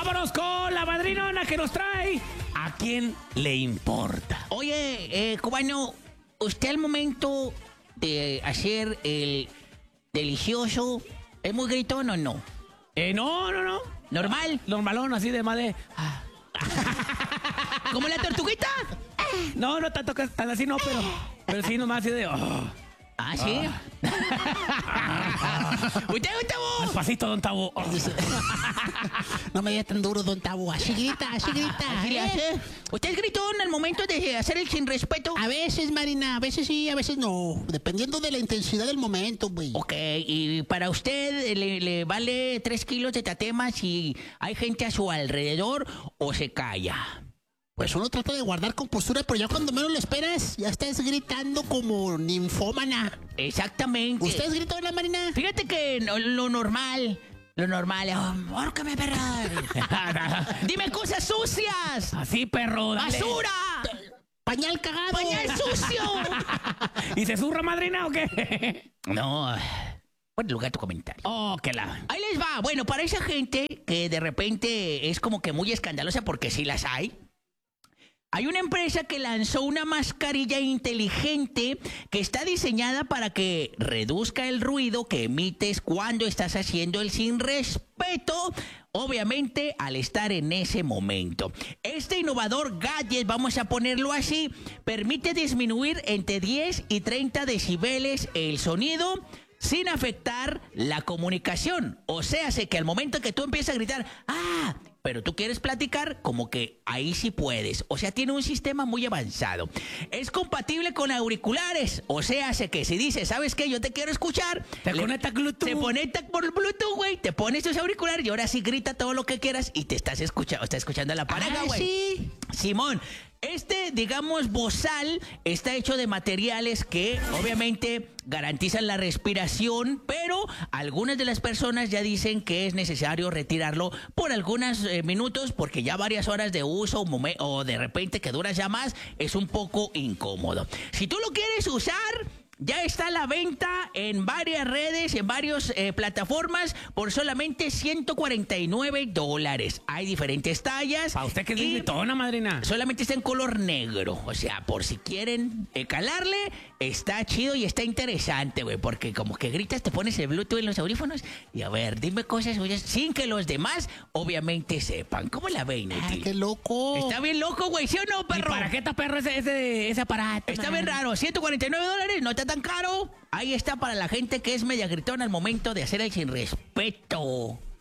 Vámonos con la madrinona que nos trae. ¿A quién le importa? Oye, cubano, ¿usted al momento de hacer el delicioso es muy gritón o no? No. ¿Normal? Normalón, así de más de... ¿Como la tortuguita? No, tanto tan así no, pero sí nomás así de... Ah, ¿sí? ¿Usted, Gustavo? Despacito, don Tabo. No me digas tan duro, don Tabo. Así grita, así grita. ¿Así le hace? ¿Usted es gritón al momento de hacer el sin respeto? A veces, Marina, a veces sí, a veces no. Dependiendo de la intensidad del momento, güey. Ok, y para usted le vale 3 kilos de tatema si hay gente a su alrededor o se calla. Pues uno trata de guardar compostura, pero ya cuando menos lo esperas, ya estás gritando como ninfómana. Exactamente. ¿Usted es gritona, Marina? Fíjate que lo normal, ¡ahórcame, perra! ¡Dime cosas sucias! Así, perro, dale. ¡Basura! ¡Pañal cagado! ¡Pañal sucio! ¿Y se zurra, madrina, o qué? No, buen lugar tu comentario. Oh, que la... Ahí les va. Bueno, para esa gente que de repente es como que muy escandalosa, porque sí las hay. Hay una empresa que lanzó una mascarilla inteligente que está diseñada para que reduzca el ruido que emites cuando estás haciendo el sin respeto, obviamente al estar en ese momento. Este innovador gadget, vamos a ponerlo así, permite disminuir entre 10 y 30 decibeles el sonido sin afectar la comunicación. O sea, sé que al momento que tú empiezas a gritar, pero tú quieres platicar, como que ahí sí puedes. O sea, tiene un sistema muy avanzado. Es compatible con auriculares. O sea, sé que si dices, ¿sabes qué? Yo te quiero escuchar. Se conecta Bluetooth. Se conecta por Bluetooth, güey. Te pones tus auriculares y ahora sí grita todo lo que quieras y te estás escuchando. Está escuchando a la pareja, güey. Sí. Simón, digamos, bozal está hecho de materiales que obviamente garantizan la respiración, pero algunas de las personas ya dicen que es necesario retirarlo por algunos minutos porque ya varias horas de uso o de repente que duras ya más es un poco incómodo. Si tú lo quieres usar, ya está a la venta en varias redes, en varias plataformas por solamente $149. Hay diferentes tallas. ¿Para usted que es y gritona, madrina? solamente está en color negro. O sea, por si quieren calarle, está chido y está interesante, güey. Porque como que gritas, te pones el Bluetooth en los audífonos y a ver, dime cosas suyas sin que los demás obviamente sepan. ¿Cómo la ven, ¡Ay, qué loco! Está bien loco, güey, ¿sí o no, ¿Y perro? para qué está, perro, ese aparato? Está bien raro, $149, no está tan caro. Ahí está para la gente que es media gritona al momento de hacer el sin respeto.